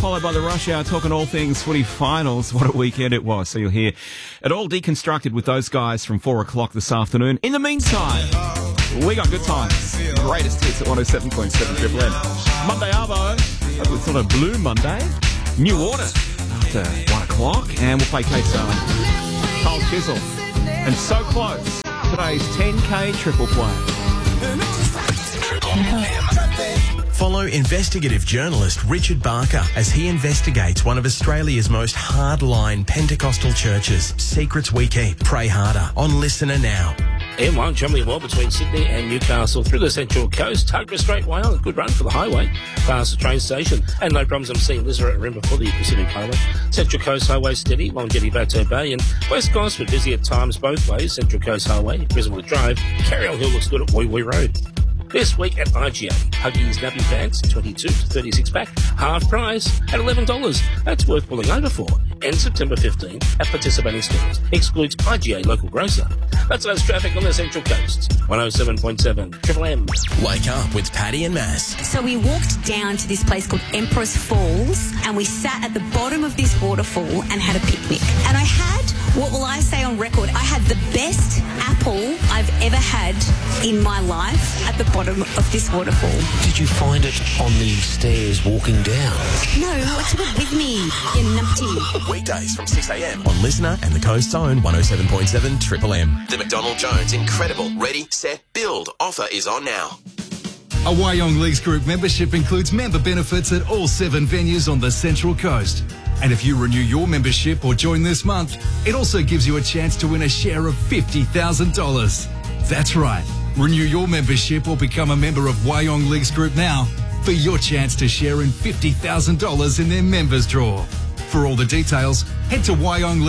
followed by the rush hour, talking all things footy finals. What a weekend it was. So you'll hear it all deconstructed with those guys from 4 o'clock this afternoon. In the meantime, we got good times. Greatest hits at 107.7 Triple M. Monday Arvo. It's not a blue Monday. New Order after 1 o'clock. And we'll play Case Carl Chisel. And So Close. Today's 10K triple play. Follow investigative journalist Richard Barker as he investigates one of Australia's most hardline Pentecostal churches. Secrets we keep. Pray harder. On Listener Now. M1 travelling well between Sydney and Newcastle through the Central Coast. Tuggerah Straight Way on a good run for the highway past the train station. And no problems I'm seeing Lizard Rimmer for the Pacific Highway. Central Coast Highway steady along Jetty Bateau Bay. And West Gosford busy at times both ways. Central Coast Highway, Griswold Drive. Carryall Hill looks good at Woy Road. This week at IGA, Huggies Nappy Pants, 22 to 36 pack, half price at $11. That's worth pulling over for. Ends September 15 at participating stores. Excludes IGA local grocer. That's those traffic on the Central Coast. 107.7 Triple M. Wake up with Paddy and Mass. So we walked down to this place called Empress Falls and we sat at the bottom of this waterfall and had a picnic. And I had, what will I say on record, I had the best apple I've ever had in my life at the bottom of this waterfall. Did you find it on the stairs walking down? No, I took it with me, you numpty. Weekdays from 6am on Listener and the Coast's own 107.7 Triple M. The McDonald Jones Incredible Ready, Set, Build offer is on now. A Wyong Leagues Group membership includes member benefits at all 7 venues on the Central Coast. And if you renew your membership or join this month, it also gives you a chance to win a share of $50,000. That's right. Renew your membership or become a member of Wyong Leagues Group now for your chance to share in $50,000 in their members draw. For all the details, head to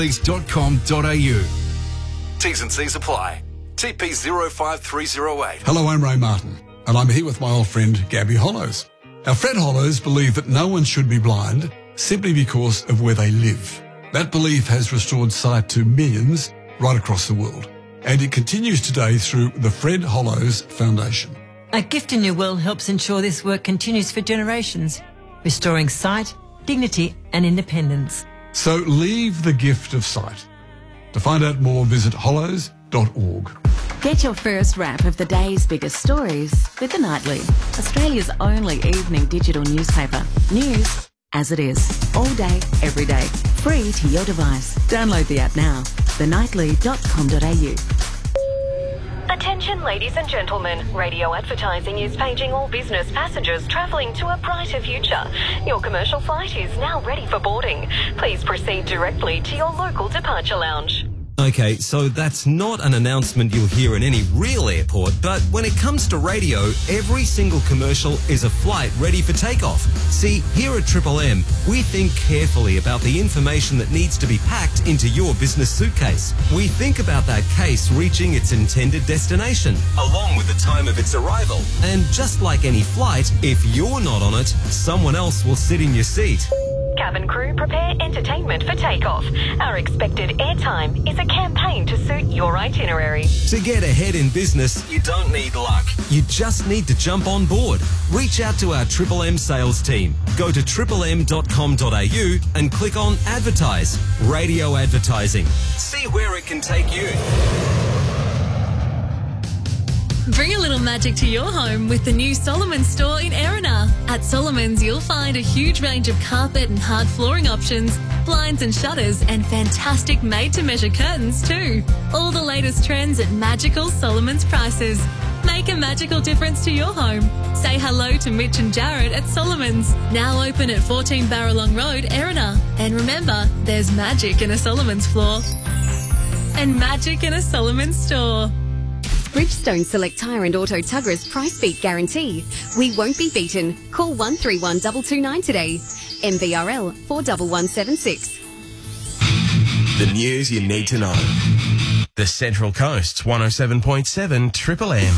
wyongleagues.com.au. T's and C's apply. TP 05308. Hello, I'm Ray Martin, and I'm here with my old friend Gabby Hollows. Our friend Hollows believe that no one should be blind simply because of where they live. That belief has restored sight to millions right across the world, and it continues today through the Fred Hollows Foundation. A Gift in Your Will helps ensure this work continues for generations, restoring sight, dignity and independence. So leave the gift of sight. To find out more, visit hollows.org. Get your first wrap of the day's biggest stories with The Nightly, Australia's only evening digital newspaper. News as it is, all day, every day, free to your device. Download the app now, thenightly.com.au. Attention ladies and gentlemen, radio advertising is paging all business passengers travelling to a brighter future. Your commercial flight is now ready for boarding. Please proceed directly to your local departure lounge. Okay, so that's not an announcement you'll hear in any real airport, but when it comes to radio, every single commercial is a flight ready for takeoff. See, here at Triple M, we think carefully about the information that needs to be packed into your business suitcase. We think about that case reaching its intended destination, along with the time of its arrival. And just like any flight, if you're not on it, someone else will sit in your seat. Cabin crew, prepare entertainment for takeoff. Our expected airtime is a campaign to suit your itinerary. To get ahead in business, you don't need luck. You just need to jump on board. Reach out to our Triple M sales team. Go to triplem.com.au and click on Advertise. Radio advertising. See where it can take you. Bring a little magic to your home with the new Solomon's store in Erina. At Solomon's, you'll find a huge range of carpet and hard flooring options, blinds and shutters, and fantastic made-to-measure curtains too. All the latest trends at magical Solomon's prices. Make a magical difference to your home. Say hello to Mitch and Jared at Solomon's. Now open at 14 Barralong Road, Erina. And remember, there's magic in a Solomon's floor. And magic in a Solomon's store. Bridgestone Select Tyre and Auto Tuggerah's price beat guarantee. We won't be beaten. Call 131 229 today. MVRL 41176. The news you need to know. The Central Coast's 107.7 Triple M.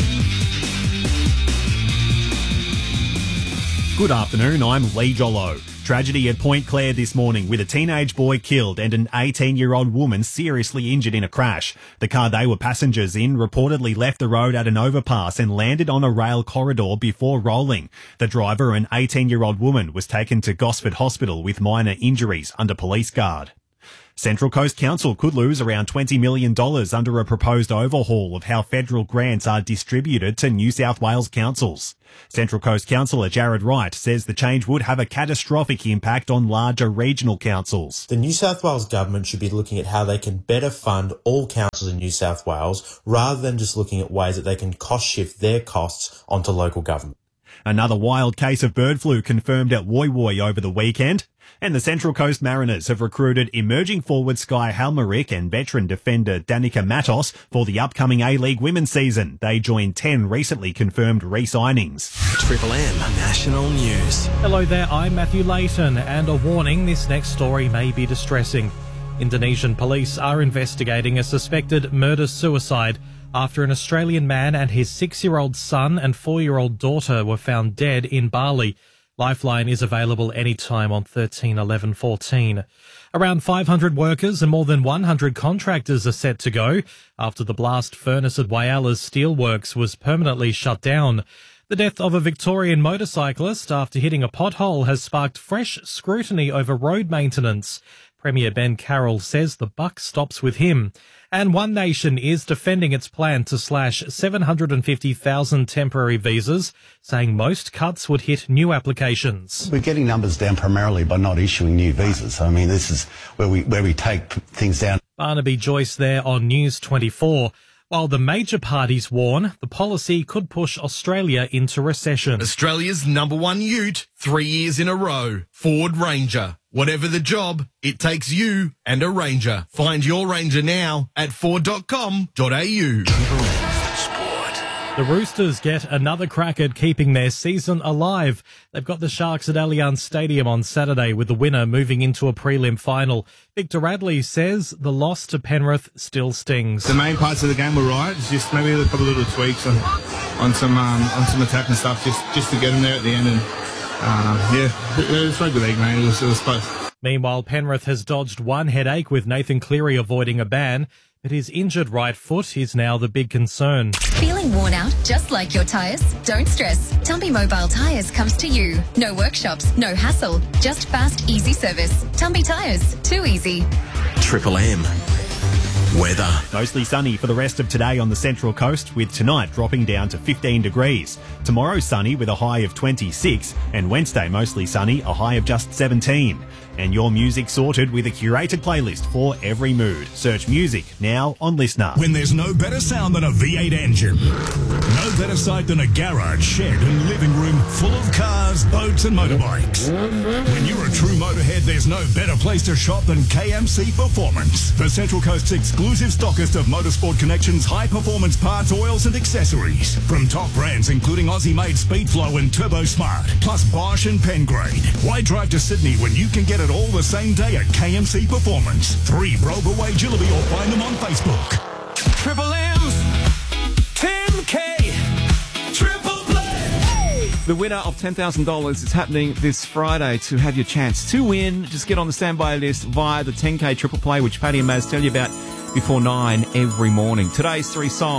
Good afternoon, I'm Lee Jollo. Tragedy at Point Clare this morning with a teenage boy killed and an 18-year-old woman seriously injured in a crash. The car they were passengers in reportedly left the road at an overpass and landed on a rail corridor before rolling. The driver, an 18-year-old woman, was taken to Gosford Hospital with minor injuries under police guard. Central Coast Council could lose around $20 million under a proposed overhaul of how federal grants are distributed to New South Wales councils. Central Coast Councillor Jared Wright says the change would have a catastrophic impact on larger regional councils. The New South Wales government should be looking at how they can better fund all councils in New South Wales rather than just looking at ways that they can cost shift their costs onto local government. Another wild case of bird flu confirmed at Woy Woy over the weekend. And the Central Coast Mariners have recruited emerging forward Sky Halmerick and veteran defender Danica Matos for the upcoming A-League women's season. They join 10 recently confirmed re-signings. Triple M National News. Hello there, I'm Matthew Layton, and a warning, this next story may be distressing. Indonesian police are investigating a suspected murder-suicide after an Australian man and his 6-year-old son and 4-year-old daughter were found dead in Bali. Lifeline is available anytime on 13 11 14. Around 500 workers and more than 100 contractors are set to go after the blast furnace at Whyala's Steelworks was permanently shut down. The death of a Victorian motorcyclist after hitting a pothole has sparked fresh scrutiny over road maintenance. Premier Ben Carroll says the buck stops with him. And One Nation is defending its plan to slash 750,000 temporary visas, saying most cuts would hit new applications. We're getting numbers down primarily by not issuing new visas. I mean, this is where we take things down. Barnaby Joyce there on News 24. While the major parties warn the policy could push Australia into recession. Australia's number one ute, 3 years in a row. Ford Ranger. Whatever the job, it takes you and a Ranger. Find your Ranger now at Ford.com.au. The Roosters get another crack at keeping their season alive. They've got the Sharks at Allianz Stadium on Saturday, with the winner moving into a prelim final. Victor Radley says the loss to Penrith still stings. The main parts of the game were right. It's just maybe a couple of little tweaks on some attack and stuff just to get them there at the end. And it's rugby league, man. It was close. Meanwhile, Penrith has dodged one headache with Nathan Cleary avoiding a ban, but his injured right foot is now the big concern. Feeling worn out just like your tyres? Don't stress. Tumby Mobile Tyres comes to you. No workshops, no hassle, just fast, easy service. Tumby Tyres, too easy. Triple M. Weather. Mostly sunny for the rest of today on the Central Coast, with tonight dropping down to 15 degrees. Tomorrow sunny with a high of 26, and Wednesday mostly sunny, a high of just 17. And your music sorted with a curated playlist for every mood. Search music now on Listener. When there's no better sound than a V8 engine, no better sight than a garage, shed and living room full of cars, boats and motorbikes. When you're a true motorhead, there's no better place to shop than KMC Performance, the Central Coast's exclusive stockist of Motorsport Connection's high-performance parts, oils and accessories. From top brands including Aussie-made Speedflow and Turbo Smart, plus Bosch and Pengrade. Why drive to Sydney when you can get it all the same day at KMC Performance? 3 Broga Way, Jillaby, or find them on Facebook. Triple M's 10K Triple Play. The winner of $10,000 is happening this Friday. To have your chance to win, just get on the standby list via the 10K Triple Play, which Paddy and Maz tell you about before 9 every morning. Today's 3 songs.